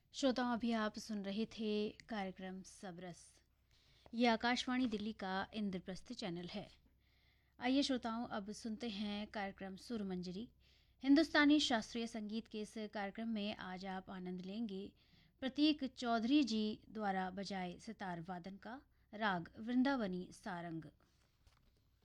श्रोताओं, अभी आप सुन रहे थे कार्यक्रम सबरस। ये आकाशवाणी दिल्ली का इंद्रप्रस्थ चैनल है। आइए श्रोताओं, अब सुनते हैं कार्यक्रम सुरमंजरी। हिंदुस्तानी शास्त्रीय संगीत के इस कार्यक्रम में आज आप आनंद लेंगे प्रतीक चौधरी जी द्वारा बजाए सितार वादन का, राग वृंदावनी सारंग।